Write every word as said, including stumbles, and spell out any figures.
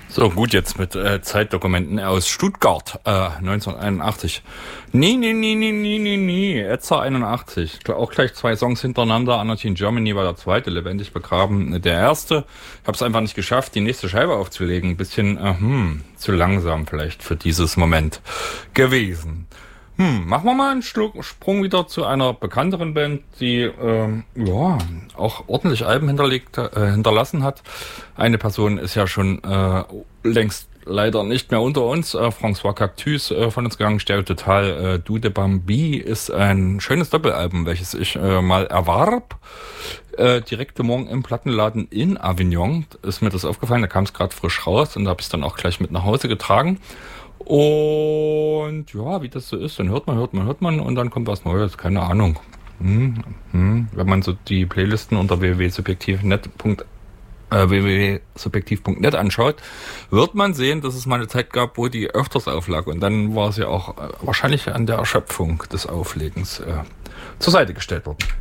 So, gut, jetzt mit äh, Zeitdokumenten aus Stuttgart, äh, neunzehnhunderteinundachtzig. Nee, nee, nee, nee, nee, nee, nee, Etzer einundachtzig. Auch gleich zwei Songs hintereinander. Anarchy in Germany war der zweite, Lebendig begraben der erste. Ich habe es einfach nicht geschafft, die nächste Scheibe aufzulegen. Ein bisschen, äh, hm, zu langsam vielleicht für dieses Moment gewesen. Hm, machen wir mal einen Schluck, Sprung wieder zu einer bekannteren Band, die ähm, ja auch ordentlich Alben hinterlegt, äh, hinterlassen hat. Eine Person ist ja schon äh, längst leider nicht mehr unter uns. Äh, François Cactus äh, von uns gegangen, Stereo Total. Äh, Du de Bambi ist ein schönes Doppelalbum, welches ich äh, mal erwarb. Äh, direkt morgen im Plattenladen in Avignon ist mir das aufgefallen. Da kam es gerade frisch raus und da habe ich es dann auch gleich mit nach Hause getragen. Und ja, wie das so ist, dann hört man, hört man, hört man und dann kommt was Neues, keine Ahnung. Hm, hm. Wenn man so die Playlisten unter w w w punkt subjektiv punkt net äh, w w w punkt subjektiv punkt net anschaut, wird man sehen, dass es mal eine Zeit gab, wo die öfters auflag und dann war sie auch äh, wahrscheinlich an der Erschöpfung des Auflegens äh, zur Seite gestellt worden.